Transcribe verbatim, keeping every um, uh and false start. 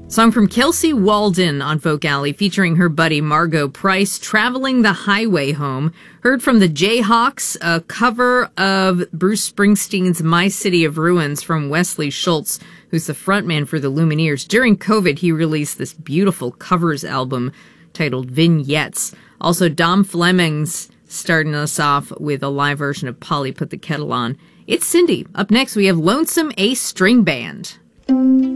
Song from Kelsey Walden on Folk Alley featuring her buddy Margot Price, Traveling the Highway Home. Heard from the Jayhawks, a cover of Bruce Springsteen's My City of Ruins from Wesley Schultz, who's the frontman for the Lumineers. During COVID, he released this beautiful covers album titled Vignettes. Also, Dom Fleming's starting us off with a live version of Polly Put the Kettle On. It's Cindy. Up next, we have Lonesome Ace String Band.